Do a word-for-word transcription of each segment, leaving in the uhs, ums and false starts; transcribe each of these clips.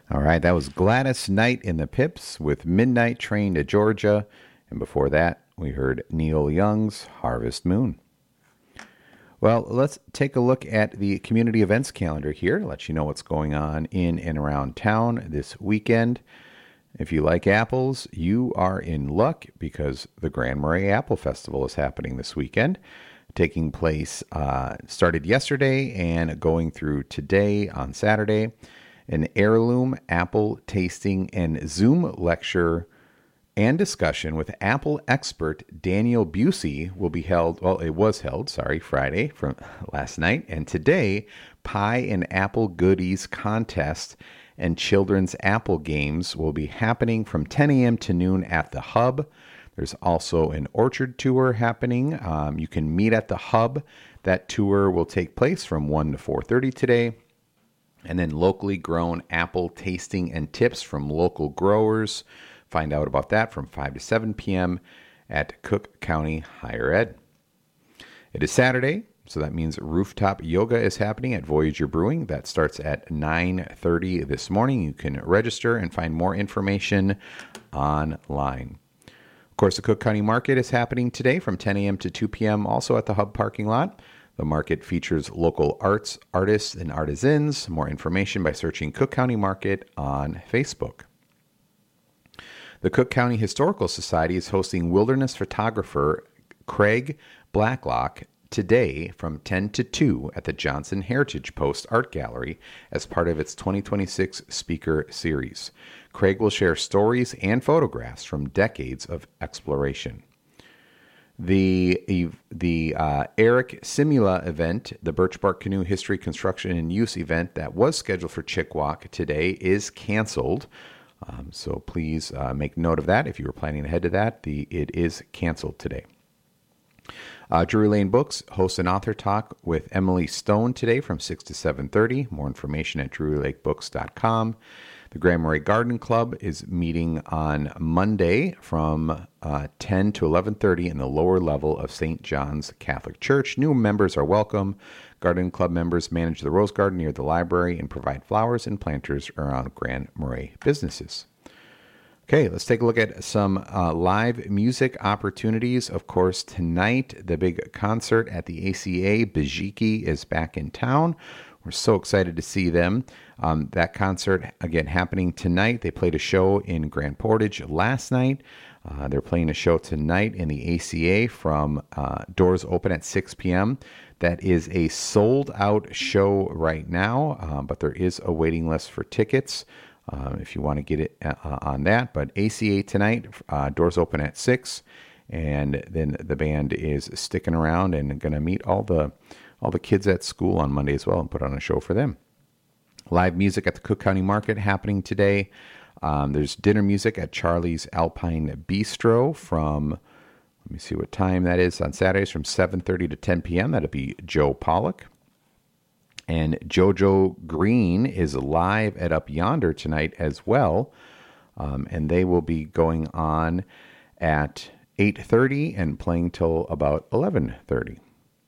All right, that was Gladys Knight in the Pips with Midnight Train to Georgia. And before that, we heard Neil Young's Harvest Moon. Well, let's take a look at the community events calendar here, let you know what's going on in and around town this weekend. If you like apples, you are in luck because the Grand Marais Apple Festival is happening this weekend, taking place, uh, started yesterday and going through today on Saturday. An heirloom apple tasting and Zoom lecture and discussion with Apple expert Daniel Busey will be held, well, it was held, sorry, Friday from last night. And today, pie and apple goodies contest and children's apple games will be happening from ten a.m. to noon at the Hub. There's also an orchard tour happening. Um, you can meet at the Hub. That tour will take place from one to four thirty today. And then locally grown apple tasting and tips from local growers. Find out about that from five to seven p.m. at Cook County Higher Ed. It is Saturday, so that means rooftop yoga is happening at Voyager Brewing. That starts at nine thirty this morning. You can register and find more information online. Of course, the Cook County Market is happening today from ten a.m. to two p.m. also at the Hub parking lot. The market features local arts, artists, and artisans. More information by searching Cook County Market on Facebook. The Cook County Historical Society is hosting wilderness photographer Craig Blacklock today from ten to two at the Johnson Heritage Post Art Gallery as part of its twenty twenty-six speaker series. Craig will share stories and photographs from decades of exploration. The the uh, Eric Simula event, the Birch Bark Canoe History, Construction, and Use event that was scheduled for Chickawauk today is canceled. Um, so please uh, make note of that. If you were planning ahead to that, the it is canceled today. Uh, Drury Lane Books hosts an author talk with Emily Stone today from six to seven thirty. More information at drury lake books dot com. The Grand Marais Garden Club is meeting on Monday from uh, ten to eleven thirty in the lower level of Saint John's Catholic Church. New members are welcome. Garden Club members manage the Rose Garden near the library and provide flowers and planters around Grand Marais businesses. Okay, let's take a look at some uh, live music opportunities. Of course, tonight, the big concert at the A C A, Bijiki, is back in town. We're so excited to see them. Um, that concert, again, happening tonight. They played a show in Grand Portage last night. Uh, they're playing a show tonight in the A C A from uh, doors open at six p.m. That is a sold-out show right now, uh, but there is a waiting list for tickets uh, if you want to get it uh, on that. But A C A tonight, uh, doors open at six, and then the band is sticking around and going to meet all the all the kids at school on Monday as well and put on a show for them. Live music at the Cook County Market happening today. Um, there's dinner music at Charlie's Alpine Bistro from, let me see what time that is, on Saturdays from seven thirty to ten p.m. That'll be Joe Pollock. And JoJo Green is live at Up Yonder tonight as well. Um, and they will be going on at eight thirty and playing till about eleven thirty.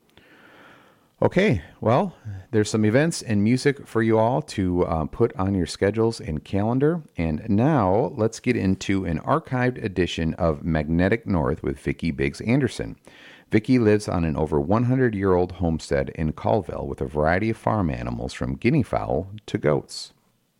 Okay, well, there's some events and music for you all to uh, put on your schedules and calendar. And now let's get into an archived edition of Magnetic North with Vicki Biggs Anderson. Vicki lives on an over one hundred year old homestead in Colville with a variety of farm animals from guinea fowl to goats.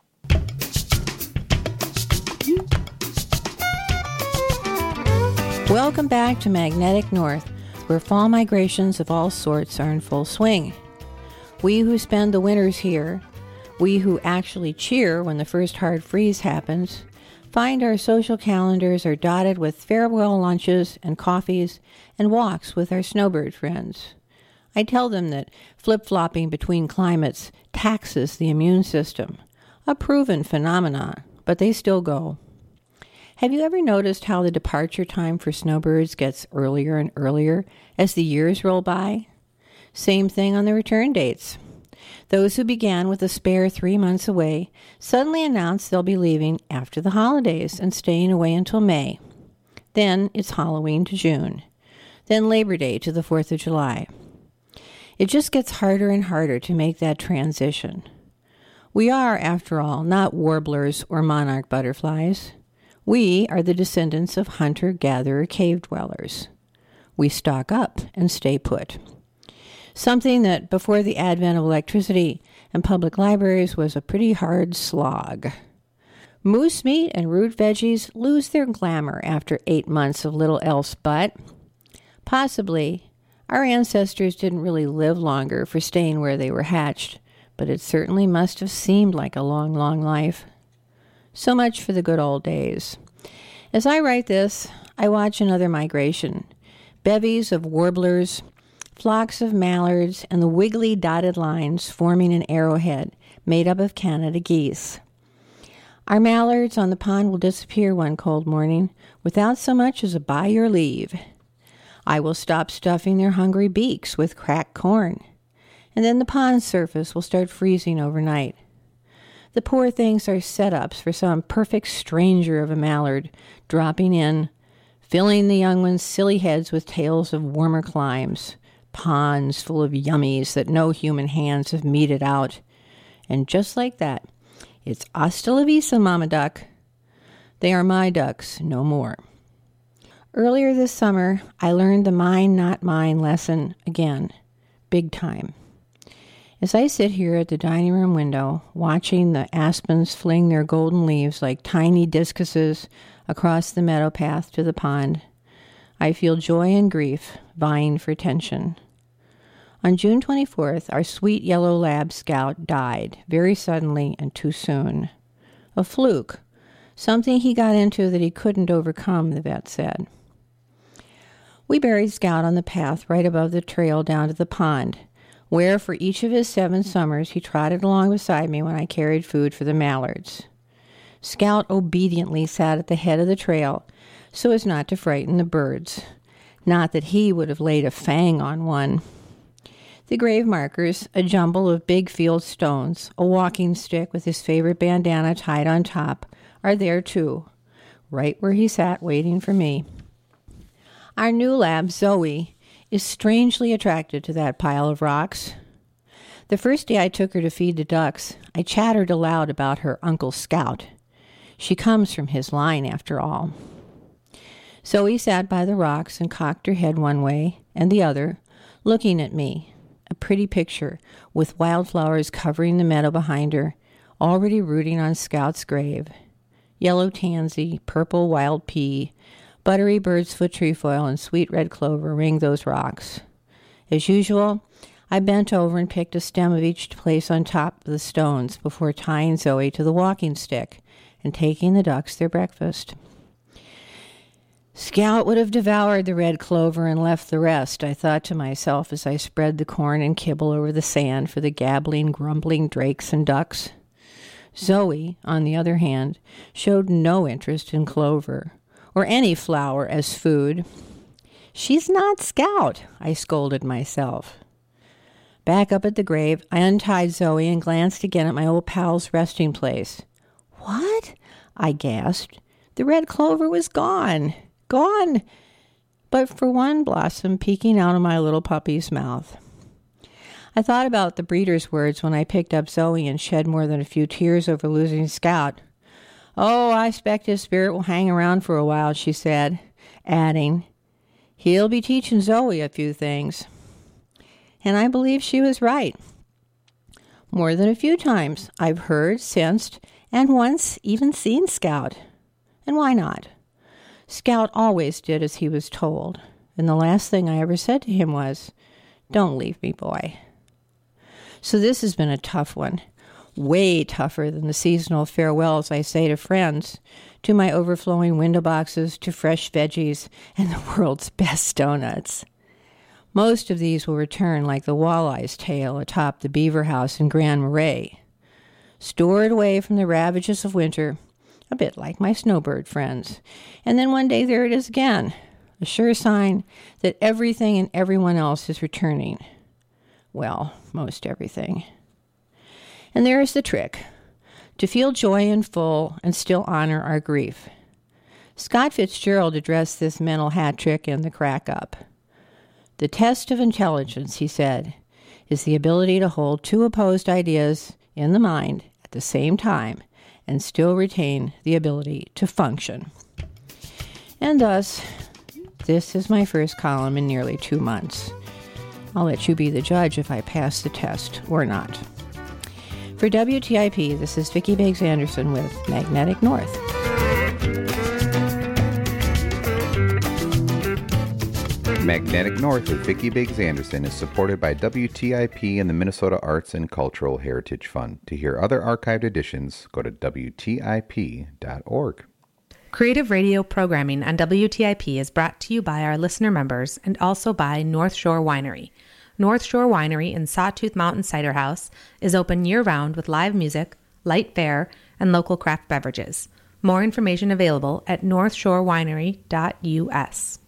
Welcome back to Magnetic North, where fall migrations of all sorts are in full swing. We who spend the winters here, we who actually cheer when the first hard freeze happens, find our social calendars are dotted with farewell lunches and coffees and walks with our snowbird friends. I tell them that flip-flopping between climates taxes the immune system, a proven phenomenon, but they still go. Have you ever noticed how the departure time for snowbirds gets earlier and earlier as the years roll by? Same thing on the return dates. Those who began with a spare three months away suddenly announce they'll be leaving after the holidays and staying away until May. Then it's Halloween to June. Then Labor Day to the fourth of July. It just gets harder and harder to make that transition. We are, after all, not warblers or monarch butterflies. We are the descendants of hunter-gatherer cave dwellers. We stock up and stay put. Something that, before the advent of electricity and public libraries, was a pretty hard slog. Moose meat and root veggies lose their glamour after eight months of little else but. Possibly, our ancestors didn't really live longer for staying where they were hatched, but it certainly must have seemed like a long, long life. So much for the good old days. As I write this, I watch another migration. Bevies of warblers, flocks of mallards, and the wiggly dotted lines forming an arrowhead made up of Canada geese. Our mallards on the pond will disappear one cold morning without so much as a by your leave. I will stop stuffing their hungry beaks with cracked corn, and then the pond surface will start freezing overnight. The poor things are setups for some perfect stranger of a mallard dropping in, filling the young ones' silly heads with tales of warmer climes, ponds full of yummies that no human hands have meted out. And just like that, it's hasta la vista, Mama Duck. They are my ducks, no more. Earlier this summer, I learned the mine, not mine lesson again, big time. As I sit here at the dining room window, watching the aspens fling their golden leaves like tiny discuses across the meadow path to the pond, I feel joy and grief vying for attention. On June twenty-fourth, our sweet yellow lab Scout died very suddenly and too soon. A fluke, something he got into that he couldn't overcome, the vet said. We buried Scout on the path right above the trail down to the pond, where for each of his seven summers he trotted along beside me when I carried food for the mallards. Scout obediently sat at the head of the trail so as not to frighten the birds. Not that he would have laid a fang on one. The grave markers, a jumble of big field stones, a walking stick with his favorite bandana tied on top, are there too, right where he sat waiting for me. Our new lab, Zoe, is strangely attracted to that pile of rocks. The first day I took her to feed the ducks, I chattered aloud about her Uncle Scout. She comes from his line, after all. Zoe sat by the rocks and cocked her head one way and the other, looking at me, a pretty picture, with wildflowers covering the meadow behind her, already rooting on Scout's grave. Yellow tansy, purple wild pea, buttery bird's foot trefoil, and sweet red clover ring those rocks. As usual, I bent over and picked a stem of each to place on top of the stones before tying Zoe to the walking stick and taking the ducks their breakfast. Scout would have devoured the red clover and left the rest, I thought to myself as I spread the corn and kibble over the sand for the gabbling, grumbling drakes and ducks. Zoe, on the other hand, showed no interest in clover, or any flower as food. She's not Scout, I scolded myself. Back up at the grave, I untied Zoe and glanced again at my old pal's resting place. What? I gasped. The red clover was gone. Gone, but for one blossom peeking out of my little puppy's mouth. I thought about the breeder's words when I picked up Zoe and shed more than a few tears over losing Scout. Oh, I expect his spirit will hang around for a while, she said, adding, he'll be teaching Zoe a few things. And I believe she was right. More than a few times I've heard, sensed, and once even seen Scout. And why not? Scout always did as he was told, and the last thing I ever said to him was, don't leave me, boy. So this has been a tough one, way tougher than the seasonal farewells I say to friends, to my overflowing window boxes, to fresh veggies, and the world's best donuts. Most of these will return like the walleye's tail atop the beaver house in Grand Marais, stored away from the ravages of winter, a bit like my snowbird friends. And then one day there it is again, a sure sign that everything and everyone else is returning. Well, most everything. And there is the trick, to feel joy and full and still honor our grief. Scott Fitzgerald addressed this mental hat trick in The Crack Up. The test of intelligence, he said, is the ability to hold two opposed ideas in the mind at at the same time and still retain the ability to function. And thus, this is my first column in nearly two months. I'll let you be the judge if I pass the test or not. For W T I P, this is Vicki Biggs Anderson with Magnetic North. Magnetic North with Vicki Biggs Anderson is supported by W T I P and the Minnesota Arts and Cultural Heritage Fund. To hear other archived editions, go to W T I P dot org. Creative radio programming on W T I P is brought to you by our listener members and also by North Shore Winery. North Shore Winery in Sawtooth Mountain Cider House is open year-round with live music, light fare, and local craft beverages. More information available at north shore winery dot U S.